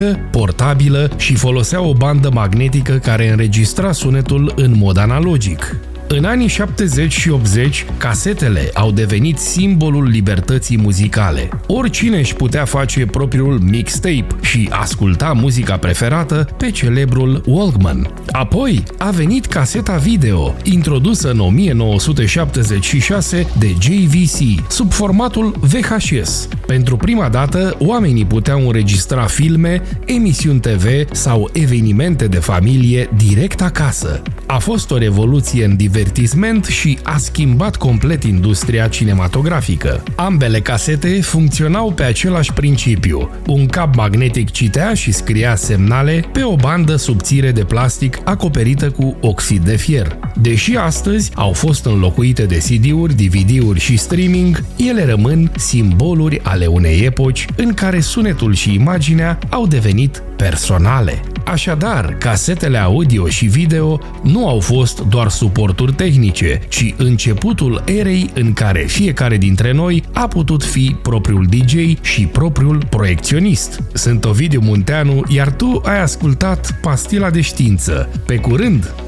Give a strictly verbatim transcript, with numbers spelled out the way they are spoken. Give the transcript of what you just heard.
portabilă și folosea o bandă magnetică care înregistra sunetul în mod analogic. În anii șaptezeci și optzeci, casetele au devenit simbolul libertății muzicale. Oricine își putea face propriul mixtape și asculta muzica preferată pe celebrul Walkman. Apoi a venit caseta video, introdusă în o mie nouă sute șaptezeci și șase de J V C, sub formatul V H S. Pentru prima dată, oamenii puteau înregistra filme, emisiuni T V sau evenimente de familie direct acasă. A fost o revoluție în divertisment și a schimbat complet industria cinematografică. Ambele casete funcționau pe același principiu. Un cap magnetic citea și scria semnale pe o bandă subțire de plastic acoperită cu oxid de fier. Deși astăzi au fost înlocuite de C D-uri, D V D-uri și streaming, ele rămân simboluri ale unei epoci în care sunetul și imaginea au devenit personale. Așadar, casetele audio și video nu au fost doar suporturi tehnice, ci începutul erei în care fiecare dintre noi a putut fi propriul D J și propriul proiecționist. Sunt Ovidiu Munteanu, iar tu ai ascultat Pastila de Știință. Pe curând!